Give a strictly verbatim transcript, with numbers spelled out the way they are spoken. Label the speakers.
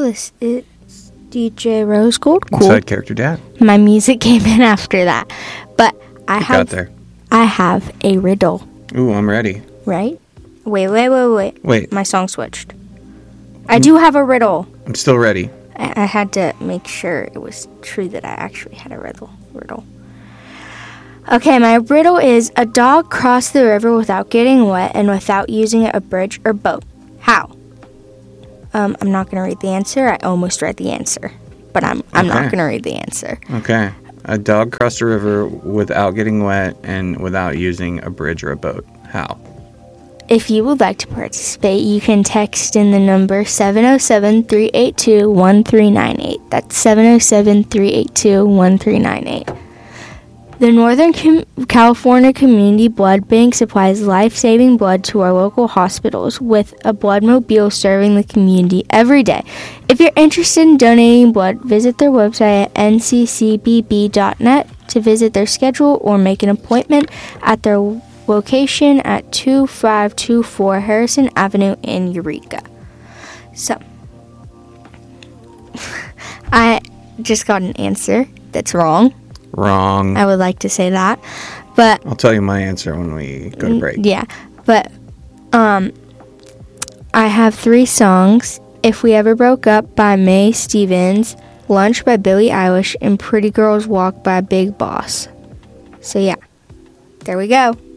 Speaker 1: This is D J Rose Gold. Cool.
Speaker 2: Side character dad.
Speaker 1: My music came in after that. But I
Speaker 2: You
Speaker 1: have
Speaker 2: got there.
Speaker 1: I have a riddle,
Speaker 2: Ooh, I'm ready.
Speaker 1: right? Wait, wait, wait, wait.
Speaker 2: Wait,
Speaker 1: My song switched. I do have a riddle.
Speaker 2: I'm still ready.
Speaker 1: I, I had to make sure it was true that I actually had a riddle. Riddle. Okay, my riddle is: a dog crossed the river without getting wet and without using a bridge or boat. How? Um, I'm not gonna read the answer. I almost read the answer, but I'm I'm not
Speaker 2: Okay.
Speaker 1: gonna read the answer.
Speaker 2: Okay. A dog crossed a river without getting wet and without using a bridge or a boat. How?
Speaker 1: If you would like to participate, you can text in the number seven oh seven, three eight two, one three nine eight. That's seven oh seven, three eight two, one three nine eight. The Northern Com- California Community Blood Bank supplies life-saving blood to our local hospitals with a blood mobile serving the community every day. If you're interested in donating blood, visit their website at n c c b b dot net to visit their schedule or make an appointment at their location at two five two four Harrison Avenue in Eureka. So, I just got an answer that's wrong.
Speaker 2: Wrong.
Speaker 1: I would like to say that, but
Speaker 2: I'll tell you my answer when we go to break.
Speaker 1: yeah, but um, I have three songs: "If We Ever Broke Up" by Mae Stevens, "Lunch" by Billie Eilish, and "Pretty Girls Walk" by Big Boss. So yeah, there we go.